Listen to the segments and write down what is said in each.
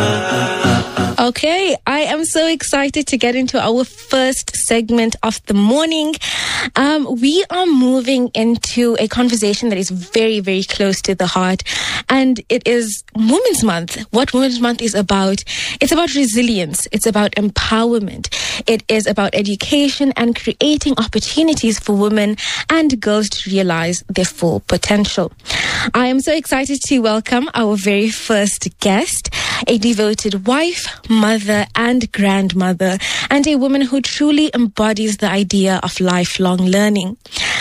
Okay, I am so excited to get into our first segment of the morning. We are moving into a conversation that is very, very close to the heart, and it is Women's Month. What Women's Month is about, it's about resilience, it's about empowerment, it is about education and creating opportunities for women and girls to realize their full potential. I am so excited to welcome our very first guest, a devoted wife, mother, and grandmother, and a woman who truly embodies the idea of lifelong learning.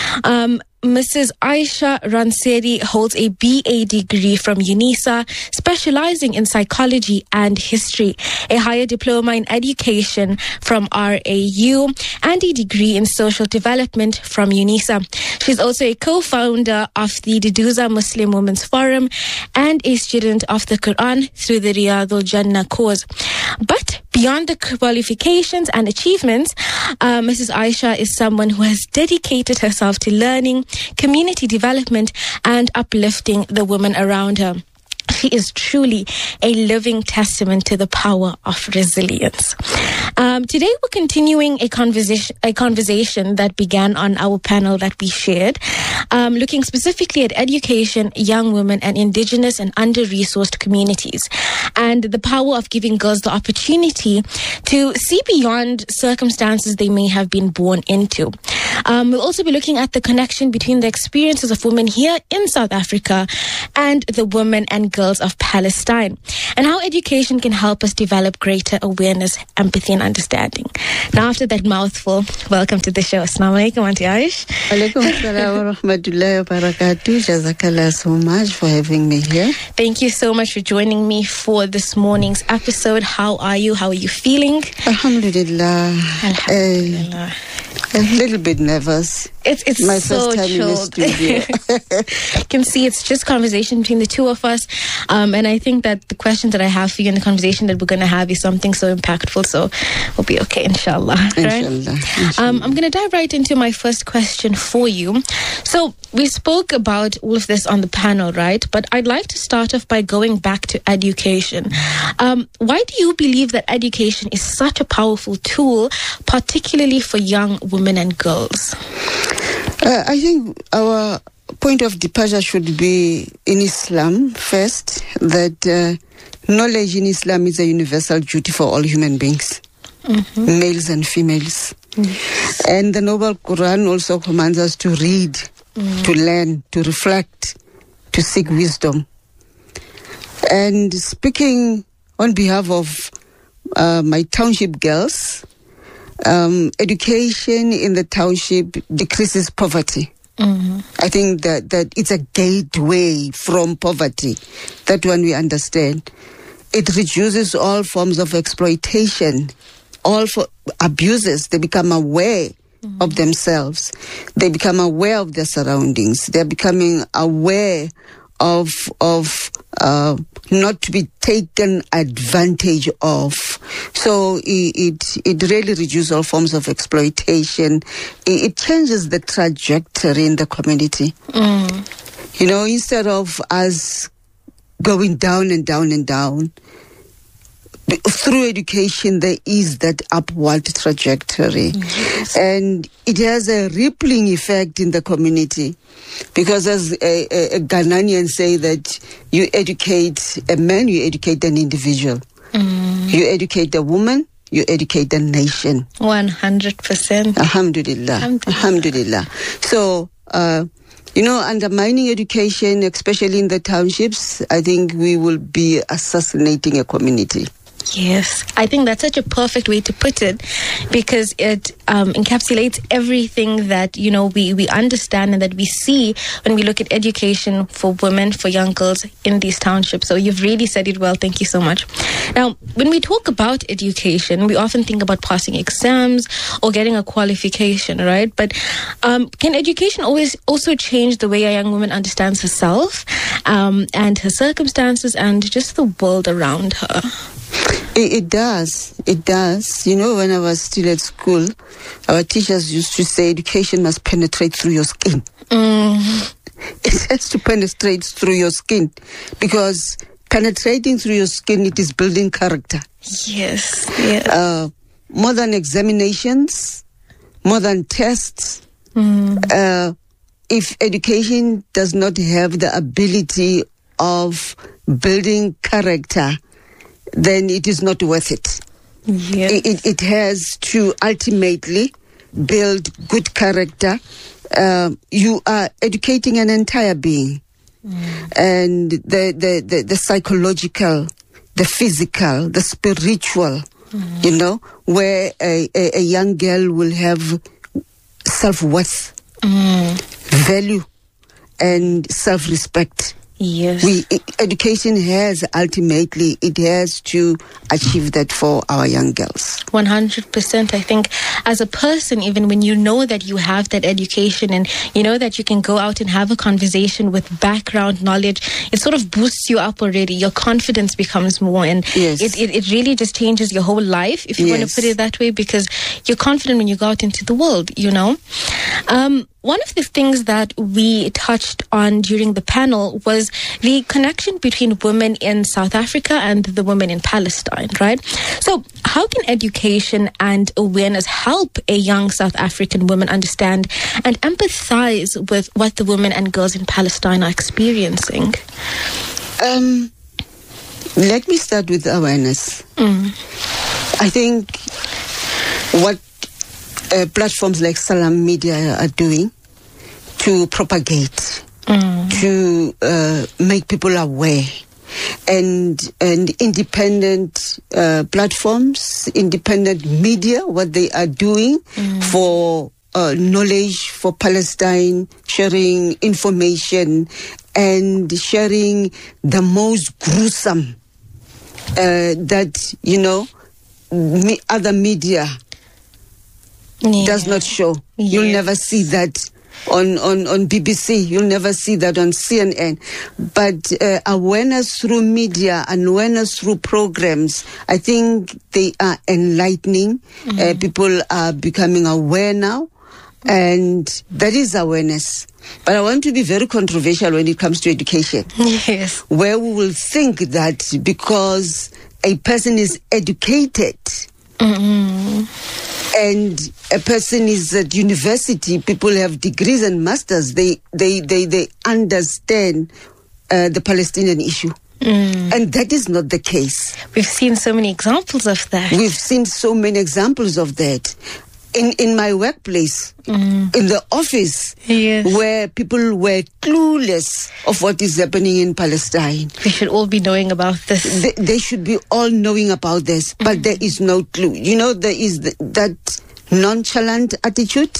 Mrs. Aisha Ranseri holds a BA degree from UNISA, specializing in psychology and history, a higher diploma in education from RAU, and a degree in social development from UNISA. She's also a co-founder of the Duduza Muslim Women's Forum and a student of the Quran through the Riyadul Jannah cause. But beyond the qualifications and achievements, Mrs. Aisha is someone who has dedicated herself to learning, community development, and uplifting the women around her. She is truly a living testament to the power of resilience. Today we're continuing a conversation that began on our panel that we shared, looking specifically at education, young women, and indigenous and under-resourced communities, and the power of giving girls the opportunity to see beyond circumstances they may have been born into. We'll also be looking at the connection between the experiences of women here in South Africa and the women and girls of Palestine, and how education can help us develop greater awareness, empathy, and understanding. Now, after that mouthful, welcome to the show. Assalamu alaikum, Auntie Aish. Alaikum assalam wa rahmatullahi wa barakatuh. Jazakallah so much for having me here. Thank you so much for joining me for this morning's episode. How are you? How are you feeling? Alhamdulillah. Alhamdulillah. A little bit nervous. It's my so first time chilled. in the studio. You can see it's just conversation between the two of us. And I think that the questions that I have for you and the conversation that we're going to have is something so impactful. So we'll be okay, inshallah. Right? Inshallah. I'm going to dive right into my first question for you. So we spoke about all of this on the panel, right? But I'd like to start off by going back to education. Why do you believe that education is such a powerful tool, particularly for young women and girls? I think our point of departure should be in Islam first, that knowledge in Islam is a universal duty for all human beings, males and females. And the Noble Quran also commands us to read, to learn, to reflect, to seek wisdom. And speaking on behalf of my township girls, education in the township decreases poverty. I think that it's a gateway from poverty. That one we understand. It reduces all forms of exploitation, all for abuses. They become aware of themselves. They become aware of their surroundings. They're becoming aware of not to be taken advantage of. So it really reduces all forms of exploitation. It changes the trajectory in the community. You know, instead of us going down and down and down, through education there is that upward trajectory. Yes. And it has a rippling effect in the community, because as a Ghanaian say that you educate a man, you educate an individual. You educate a woman, you educate a nation. 100%. Alhamdulillah. Alhamdulillah. So you know, undermining education, especially in the townships, I think we will be assassinating a community. Yes, I think that's such a perfect way to put it, because it encapsulates everything that, you know, we understand and that we see when we look at education for women, for young girls in these townships. So you've really said it well. Thank you so much. Now, when we talk about education, we often think about passing exams or getting a qualification, right? But can education always also change the way a young woman understands herself and her circumstances and just the world around her? It does. It does. You know, when I was still at school, our teachers used to say education must penetrate through your skin. It has to penetrate through your skin, because penetrating through your skin, it is building character. Yes, yes. More than examinations, more than tests. If education does not have the ability of building character, then it is not worth it. Yes. It has to ultimately build good character. You are educating an entire being. And the psychological, the physical, the spiritual, you know, where a young girl will have self-worth, value, and self-respect. Yes. Education has ultimately, it has to achieve that for our young girls. 100%. I think as a person, even when you know that you have that education and you know that you can go out and have a conversation with background knowledge, it sort of boosts you up already. Your confidence becomes more, and Yes. it really just changes your whole life, if you want to put it that way, because you're confident when you go out into the world, you know. One of the things that we touched on during the panel was the connection between women in South Africa and the women in Palestine, right? So how can education and awareness help a young South African woman understand and empathize with what the women and girls in Palestine are experiencing? Let me start with awareness. I think what platforms like Salam Media are doing to propagate, to make people aware, and independent platforms, independent media, what they are doing for knowledge for Palestine, sharing information and sharing the most gruesome that, you know, other media does not show. Yes. You'll never see that on BBC. You'll never see that on CNN. But awareness through media and awareness through programs, I think they are enlightening. People are becoming aware now. And that is awareness. But I want to be very controversial when it comes to education. Yes. Where we will think that because a person is educated, and a person is at university, people have degrees and masters, they understand the Palestinian issue. And that is not the case. We've seen so many examples of that. We've seen so many examples of that. In my workplace, in the office, Yes. where people were clueless of what is happening in Palestine. We should all be knowing about this. They should be all knowing about this, but there is no clue. You know, there is that nonchalant attitude.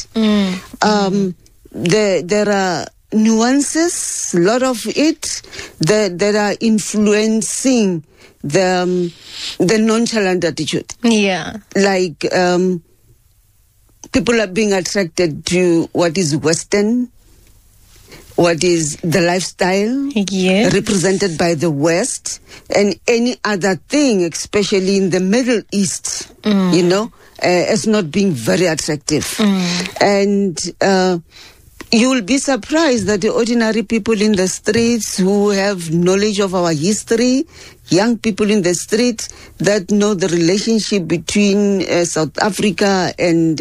There are nuances, a lot of it, that are influencing the nonchalant attitude. Yeah. Like, people are being attracted to what is Western, what is the lifestyle Yes. represented by the West, and any other thing, especially in the Middle East, you know, as not being very attractive. And you will be surprised that the ordinary people in the streets who have knowledge of our history, young people in the street that know the relationship between South Africa and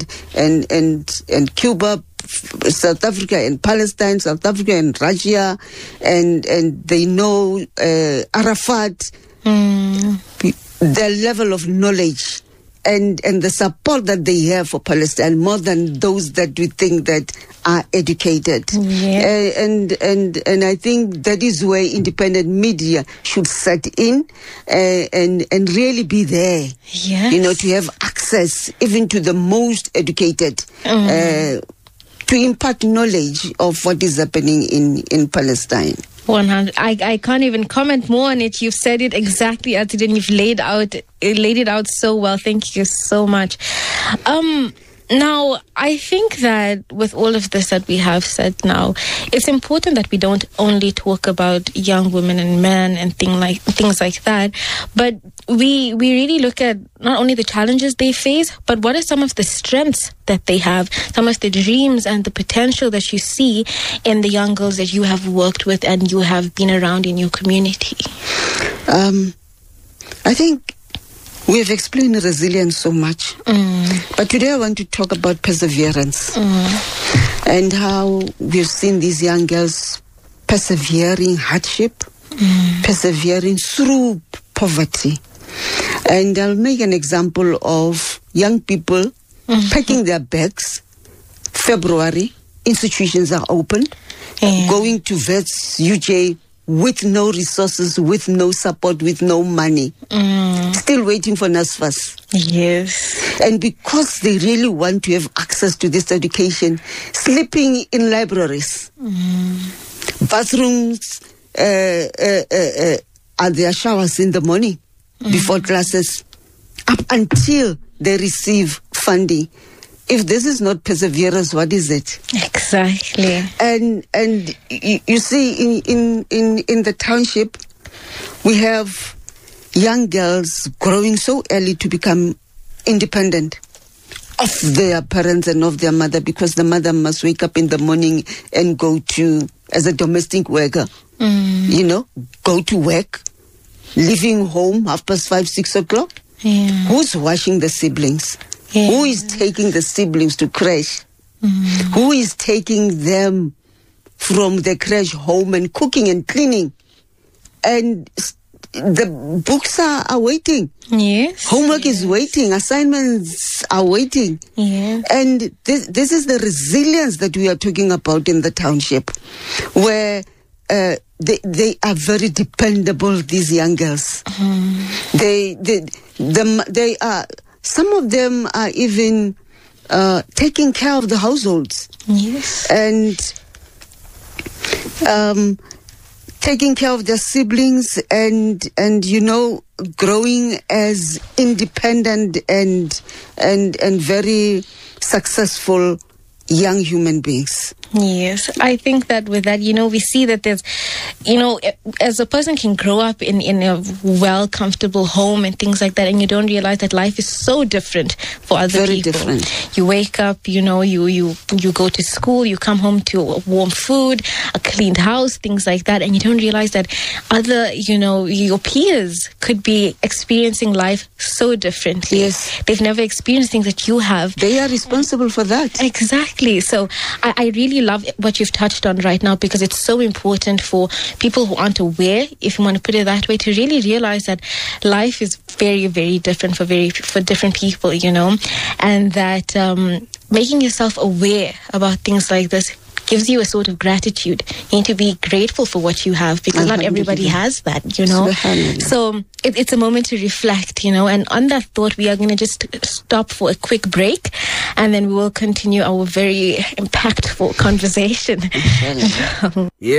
Cuba, South Africa and Palestine, South Africa and Russia, and they know Arafat, their level of knowledge and the support that they have for Palestine, more than those that we think that are educated. Yeah. And I think that is where independent media should set in and really be there. Yes. You know, to have access even to the most educated, to impart knowledge of what is happening in Palestine. 100. I can't even comment more on it. You've said it exactly as it, and you've laid it out so well. Thank you so much. Now, I think that with all of this that we have said now, it's important that we don't only talk about young women and men and things like that, but we really look at not only the challenges they face, but what are some of the strengths that they have, some of the dreams and the potential that you see in the young girls that you have worked with and you have been around in your community. I think we have explained resilience so much, but today I want to talk about perseverance and how we've seen these young girls persevering hardship, persevering through poverty. And I'll make an example of young people packing their bags. February, institutions are open, going to Wits, UJ, with no resources, with no support, with no money. Still waiting for NSFAS. Yes. And because they really want to have access to this education, sleeping in libraries, bathrooms, are there showers in the morning before classes, up until they receive funding. If this is not perseverance, what is it? Exactly. And you see, in the township, we have young girls growing so early to become independent of their parents and of their mother, because the mother must wake up in the morning and go to, as a domestic worker, go to work, leaving home 5:30, 6 o'clock. Who's washing the siblings? Who is taking the siblings to crash? Who is taking them from the crash home and cooking and cleaning? And the books are waiting. Yes. Homework is waiting. Assignments are waiting. Yeah. And this is the resilience that we are talking about in the township, where they are very dependable, these young girls. They are... Some of them are even taking care of the households. Yes. And taking care of their siblings and growing as independent and very successful young human beings. Yes, I think that with that, we see that there's, as a person can grow up in a well, comfortable home and things like that, and you don't realize that life is so different for other Very people. different. You wake up, you go to school, you come home to warm food, a cleaned house, things like that, and you don't realize that other, your peers could be experiencing life so differently. Yes. They've never experienced things that you have. They are responsible for that. Exactly. So I really love what you've touched on right now, because it's so important for people who aren't aware, if you want to put it that way, to really realize that life is very, very different for different people, and that making yourself aware about things like this gives you a sort of gratitude. You need to be grateful for what you have, because not everybody has that, So it's a moment to reflect, and on that thought, we are going to just stop for a quick break, and then we will continue our very impactful conversation. Yeah.